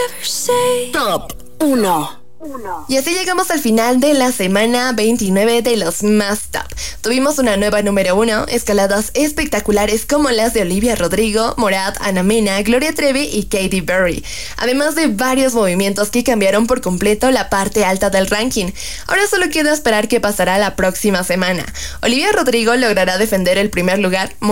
Top 1. Y así llegamos al final de la semana 29 de los más top. Tuvimos una nueva número 1, escaladas espectaculares como las de Olivia Rodrigo, Morat, Ana Mena, Gloria Trevi y Katy Perry. Además de varios movimientos que cambiaron por completo la parte alta del ranking. Ahora solo queda esperar qué pasará la próxima semana. Olivia Rodrigo logrará defender el primer lugar.